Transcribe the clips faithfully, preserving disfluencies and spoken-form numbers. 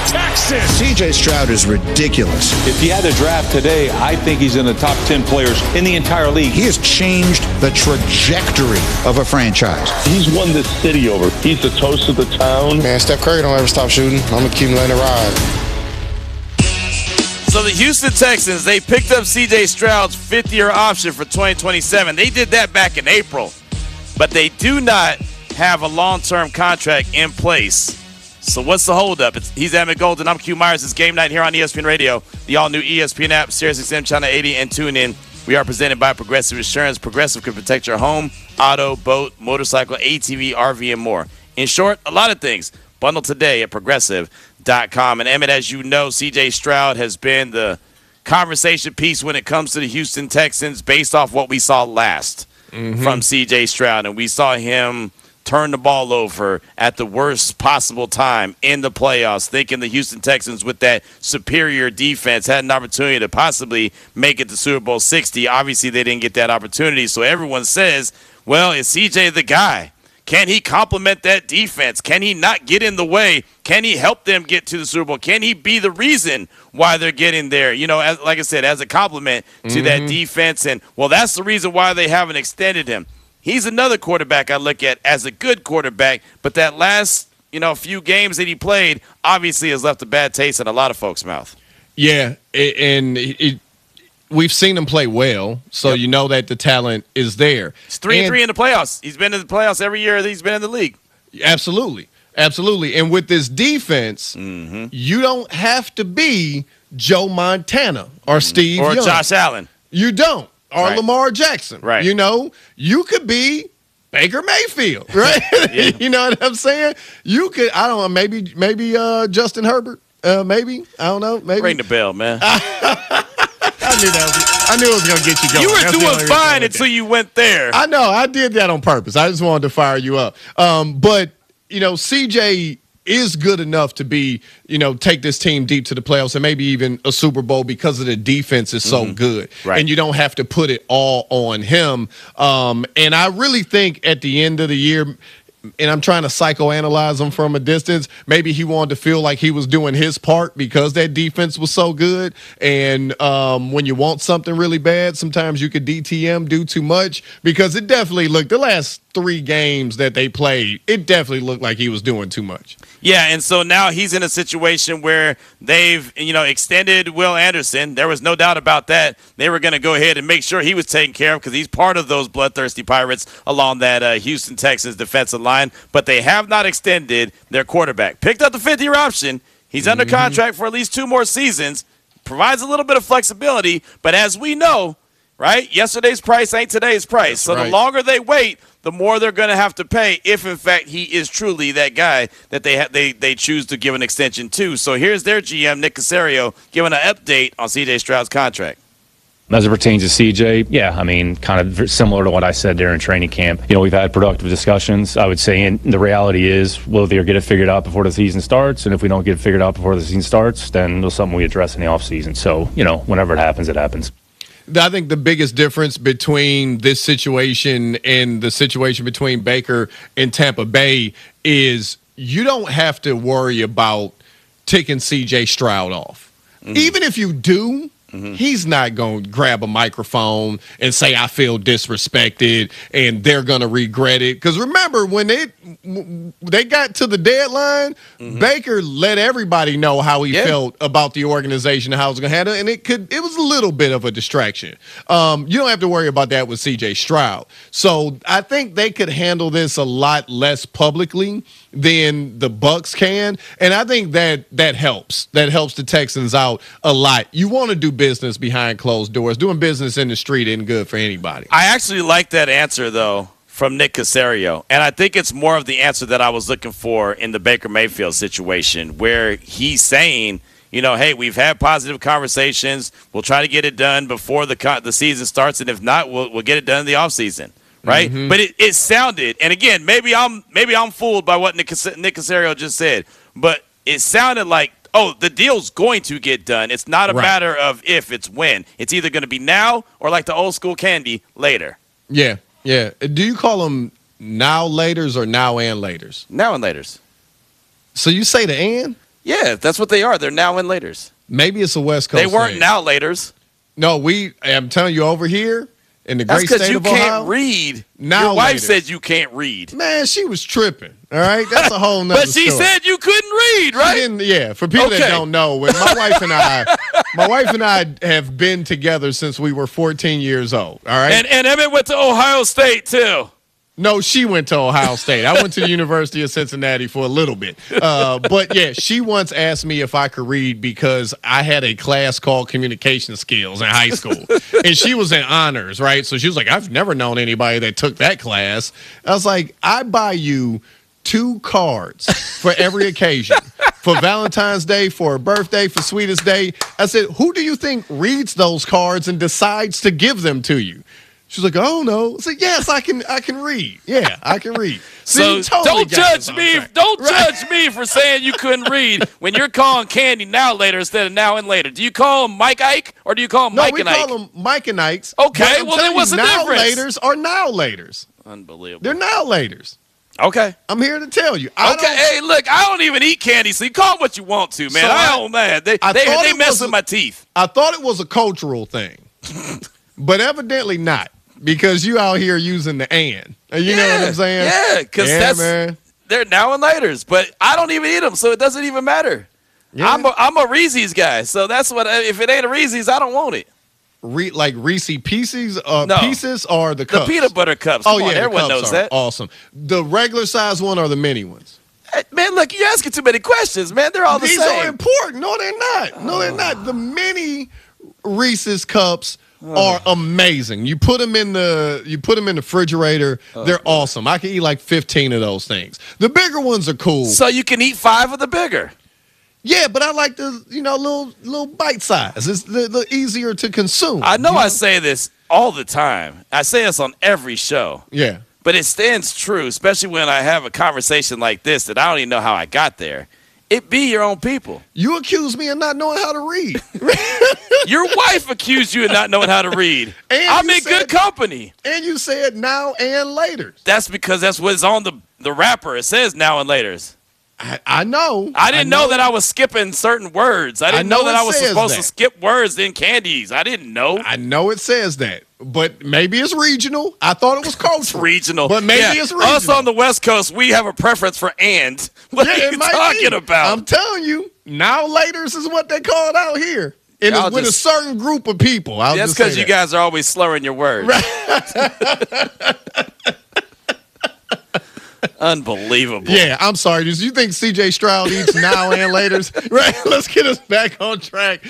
Texas. C J Stroud is ridiculous. If he had a draft today, I think he's in the top ten players in the entire league. He has changed the trajectory of a franchise. He's won this city over. He's the toast of the town. Man, Steph Curry don't ever stop shooting. I'm going to keep him letting it ride. So the Houston Texans, they picked up C J Stroud's fifth-year option for twenty twenty-seven. They did that back in April. But they do not have a long-term contract in place. So what's the holdup? It's, he's Emmett Golden. I'm Q Myers. It's game night here on E S P N Radio, the all-new E S P N app, Sirius X M Channel eighty, and tune in. We are presented by Progressive Insurance. Progressive can protect your home, auto, boat, motorcycle, A T V, R V, and more. In short, a lot of things. Bundle today at progressive dot com. And Emmett, as you know, C J Stroud has been the conversation piece when it comes to the Houston Texans based off what we saw last mm-hmm. from C J Stroud. And we saw him turn the ball over at the worst possible time in the playoffs, thinking the Houston Texans with that superior defense had an opportunity to possibly make it to Super Bowl sixty. Obviously, they didn't get that opportunity. So everyone says, well, is C J the guy? Can he complement that defense? Can he not get in the way? Can he help them get to the Super Bowl? Can he be the reason why they're getting there? You know, as, like I said, as a compliment to mm-hmm. that defense. And, well, that's the reason why they haven't extended him. He's another quarterback I look at as a good quarterback, but that last, you know, few games that he played obviously has left a bad taste in a lot of folks' mouth. Yeah, and it, it, we've seen him play well, so yep. you know that the talent is there. He's three and, and three in the playoffs. He's been in the playoffs every year that he's been in the league. Absolutely, absolutely. And with this defense, mm-hmm. you don't have to be Joe Montana or mm-hmm. Steve or Young. Josh Allen. You don't. Or right. Lamar Jackson. Right. You know, you could be Baker Mayfield, right? Yeah. You know what I'm saying? You could, I don't know, maybe maybe uh, Justin Herbert. Uh, maybe. I don't know. Maybe. Ring the bell, man. I knew that was, I knew it was going to get you going. You were That's doing fine until you went there. I know. I did that on purpose. I just wanted to fire you up. Um, but, you know, C J is good enough to be, you know, take this team deep to the playoffs and maybe even a Super Bowl because of the defense is so mm-hmm. good. Right. And you don't have to put it all on him. Um, and I really think at the end of the year, and I'm trying to psychoanalyze him from a distance, maybe he wanted to feel like he was doing his part because that defense was so good. And um, when you want something really bad, sometimes you could D T M, do too much, because it definitely looked, the last three games that they played, it definitely looked like he was doing too much. Yeah, and so now he's in a situation where they've, you know, extended Will Anderson. There was no doubt about that. They were going to go ahead and make sure he was taken care of because he's part of those bloodthirsty Pirates along that uh, Houston Texans defensive line. But they have not extended their quarterback. Picked up the fifth-year option. He's mm-hmm. under contract for at least two more seasons. Provides a little bit of flexibility. But as we know, right, yesterday's price ain't today's price. That's so right. the longer they wait, the more they're going to have to pay if, in fact, he is truly that guy that they ha- they they choose to give an extension to. So here's their G M, Nick Caserio, giving an update on C J Stroud's contract. As it pertains to C J, yeah, I mean, kind of similar to what I said there in training camp. You know, we've had productive discussions, I would say, and the reality is we'll either get it figured out before the season starts, and if we don't get it figured out before the season starts, then it's something we address in the offseason. So, you know, whenever it happens, it happens. I think the biggest difference between this situation and the situation between Baker and Tampa Bay is you don't have to worry about ticking C J Stroud off. Mm-hmm. Even if you do, mm-hmm. he's not going to grab a microphone and say, I feel disrespected, and they're going to regret it. Because remember, when they, they got to the deadline, mm-hmm. Baker let everybody know how he yeah. felt about the organization and how it was going to handle it, and it could it was a little bit of a distraction. Um, you don't have to worry about that with C J Stroud. So I think they could handle this a lot less publicly than the Bucs can, and I think that that helps. That helps the Texans out a lot. You want to do business behind closed doors. Doing business in the street isn't good for anybody. I actually like that answer, though, from Nick Caserio, and I think it's more of the answer that I was looking for in the Baker Mayfield situation, where he's saying, you know, hey, we've had positive conversations. We'll try to get it done before the co- the season starts, and if not, we'll we'll get it done in the offseason. Right, mm-hmm. but it, it sounded, and again, maybe I'm maybe I'm fooled by what Nick, Nick Caserio just said, but it sounded like, oh, the deal's going to get done. It's not a right. matter of if, it's when. It's either going to be now or, like the old school candy, later. Yeah, yeah. Do you call them now laters or now and laters? Now and laters. So you say the and? Yeah, that's what they are. They're now and laters. Maybe it's a West Coast They weren't thing. now laters. No, we. I'm telling you, over here in the That's great because state you of can't Ohio, read. Now Your wife laters. said you can't read. man, she was tripping. All right, that's a whole nother But she story. said you couldn't read, She right? didn't- yeah, for people Okay. that don't know, when my wife and I, my wife and I have been together since we were fourteen years old. All right, And and Emmett went to Ohio State too. no, she went to Ohio State. I went to the University of Cincinnati for a little bit. Uh, but yeah, she once asked me if I could read because I had a class called communication skills in high school. And she was in honors, right? So she was like, I've never known anybody that took that class. I was like, I buy you two cards for every occasion. For Valentine's Day, for a birthday, for Sweetest Day. I said, who do you think reads those cards and decides to give them to you? She's like, oh no. I said, yes, I can I can read. Yeah, I can read. So See, totally don't got us judge on me. track. Don't Right. judge me for saying you couldn't read when you're calling Candy now later instead of now and later. Do you call him Mike Ike or do you call him No, Mike we and call Ike? them Mike and Ikes. Okay, But I'm well, then telling what's you, the now difference? laters are now laters. Unbelievable. They're now laters. Okay. I'm here to tell you. I Okay. don't- Hey, look, I don't even eat candy, so you call it what you want to, man. So I I- don't, man. They I they, thought they it mess was with a- my teeth. I thought it was a cultural thing, but evidently not because you out here using the and. You know what I'm saying? Yeah, because Yeah, that's man. they're now and laters, but I don't even eat them, so it doesn't even matter. Yeah. I'm a, I'm a Reese's guy, so that's what. If it ain't a Reese's, I don't want it. Re, like Reese Pieces, uh, No. pieces or the The cups? peanut butter cups. Oh Come on, yeah, the everyone cups knows are that. awesome. The regular size one or the mini ones? Hey, man, look, you're asking too many questions, man. They're all the These same. are important. No, they're not. No, they're not. The mini Reese's cups are amazing. You put them in the you put them in the refrigerator. They're awesome. I can eat like fifteen of those things. The bigger ones are cool. So you can eat five of the bigger. Yeah, but I like the you know little little bite size. It's the, the easier to consume. I know you I say this all the time. I say this on every show, Yeah. but it stands true, especially when I have a conversation like this that I don't even know how I got there. It be your own people. You accuse me of not knowing how to read. Your wife accused you of not knowing how to read. And I'm you in good said- company. And you said now and later. That's because that's what's on the, the wrapper. It says now and laters. I, I know. I didn't know, that I was skipping certain words. I didn't know know, that it I was says supposed that. to skip words in candies. I didn't know. I know it says that, but maybe it's regional. I thought it was cultural. Regional. But maybe Yeah, it's regional. Us on the West Coast, we have a preference for and. What Yeah, are it you might talking be. about? I'm telling you, now laters is what they call it out here. And Y'all it's with just- a certain group of people. I'll That's just say because you that. guys are always slurring your words. Unbelievable. Yeah, I'm sorry. Do you think C J Stroud eats now and laters? Right. Let's get us back on track.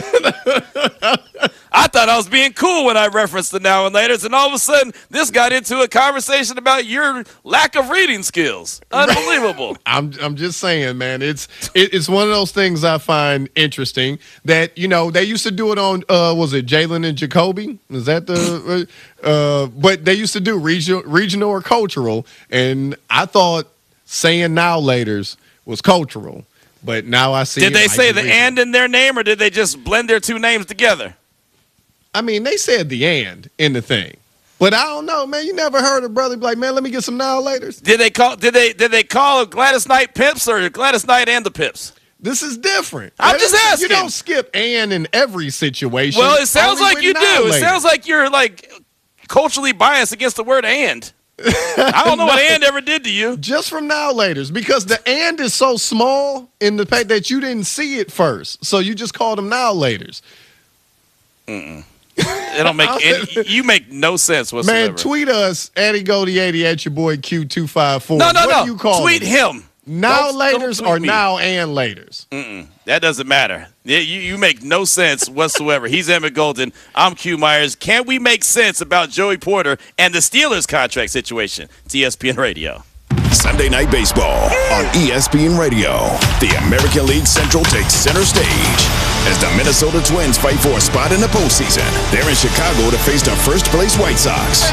I thought I was being cool when I referenced the now and laters, and all of a sudden, this got into a conversation about your lack of reading skills. Unbelievable. I'm I'm just saying, man. It's it, it's one of those things I find interesting that you know they used to do it on uh was it Jalen and Jacoby? Is that the uh but they used to do regional regional or cultural, and I thought saying now laters was cultural, but now I see. Did it they might say be the regional. and in their name, or did they just blend their two names together? I mean, they said the and in the thing, but I don't know, man. You never heard a brother be like, man, let me get some now laters. Did they call? Did they? Did they call Gladys Knight Pips or Gladys Knight and the Pips? This is different. I'm That just is- asking. You don't skip and in every situation. Well, it sounds Only like with you now do. It laters. sounds like you're like culturally biased against the word and. I don't know what and ever did to you. just from now laters because the and is so small in the fact that you didn't see it first, so you just called them now laters. It don't make any, you make no sense whatsoever. Man, tweet us at Egody eighty at your boy Q two five four. no, no, what no. do you call tweet them? him. Now Don't- don't laters tweet or me. now and laters? That doesn't matter. Yeah, you, you make no sense whatsoever. He's Emmett Golden. I'm Q Myers. Can we make sense about Joey Porter and the Steelers contract situation? It's E S P N Radio. Sunday Night Baseball on E S P N Radio. The American League Central takes center stage as the Minnesota Twins fight for a spot in the postseason. They're in Chicago to face the first-place White Sox.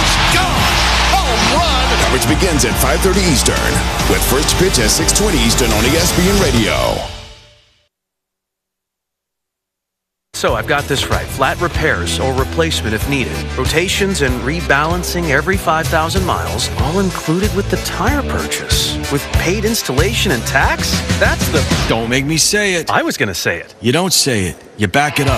Coverage begins at five thirty Eastern with first pitch at six twenty Eastern on E S P N Radio. So I've got this right. Flat repairs or replacement if needed. Rotations and rebalancing every five thousand miles, all included with the tire purchase. With paid installation and tax? That's the... Don't make me say it. I was going to say it. You don't say it. You back it up.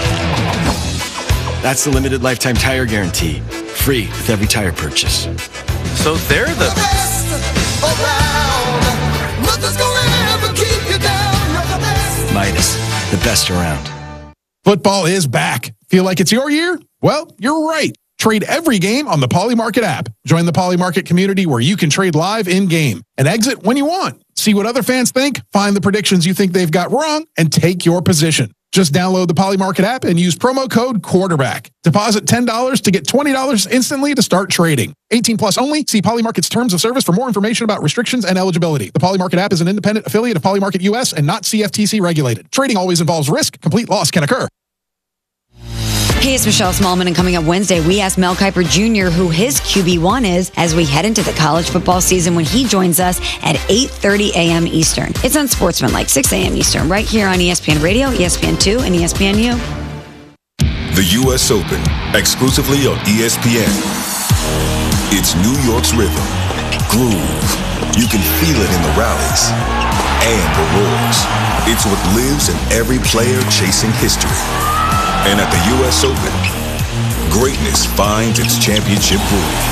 That's the limited lifetime tire guarantee. Free with every tire purchase. So they're the... the best around. Nothing's gonna ever keep you down. You're the best. Midas, the best around. Football is back. Feel like it's your year? Well, you're right. Trade every game on the Poly Market app. Join the Poly Market community where you can trade live in-game and exit when you want. See what other fans think, find the predictions you think they've got wrong, and take your position. Just download the Poly Market app and use promo code quarterback. Deposit ten dollars to get twenty dollars instantly to start trading. eighteen plus only. See Poly Market's terms of service for more information about restrictions and eligibility. The Poly Market app is an independent affiliate of Poly Market U S and not C F T C regulated. Trading always involves risk. Complete loss can occur. Hey, it's Michelle Smallman, and coming up Wednesday, we asked Mel Kiper Junior who his Q B one is as we head into the college football season when he joins us at eight thirty a.m. Eastern. It's on Sportsmanlike, six a.m. Eastern, right here on E S P N Radio, E S P N two, and E S P N U. The U S Open, exclusively on E S P N. It's New York's rhythm, groove. You can feel it in the rallies and the roars. It's what lives in every player chasing history. And at the U S Open, greatness finds its championship groove.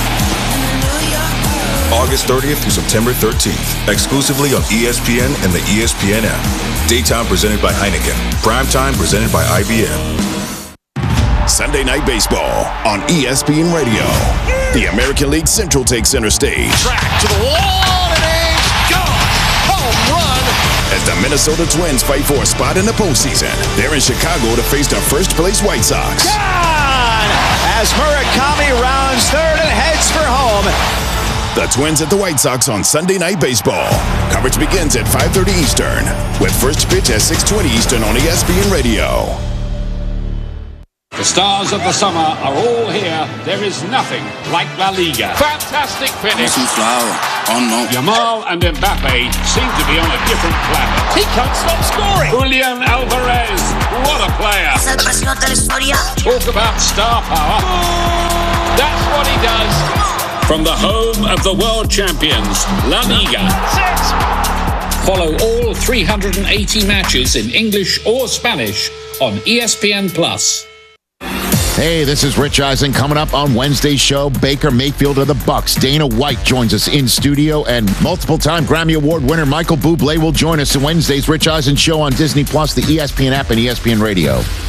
August thirtieth through September thirteenth, exclusively on E S P N and the E S P N app. Daytime presented by Heineken. Primetime presented by I B M. Sunday Night Baseball on E S P N Radio. The American League Central takes center stage. Track to the wall, and it's gone. Home run. As the Minnesota Twins fight for a spot in the postseason, they're in Chicago to face the first-place White Sox. Gone! As Murakami rounds third and heads for home. The Twins at the White Sox on Sunday Night Baseball. Coverage begins at five thirty Eastern, with first pitch at six twenty Eastern on E S P N Radio. The stars of the summer are all here. There is nothing like La Liga. Fantastic finish. Oh no. Yamal and Mbappe seem to be on a different planet. He can't stop scoring. Julian Alvarez, what a player. Talk about star power. That's what he does. From the home of the world champions, La Liga. Six. Follow all three hundred eighty matches in English or Spanish on E S P N Plus. Hey, this is Rich Eisen. Coming up on Wednesday's show, Baker Mayfield of the Bucs. Dana White joins us in studio, and multiple-time Grammy Award winner Michael Bublé will join us in Wednesday's Rich Eisen show on Disney Plus, the E S P N app, and E S P N Radio.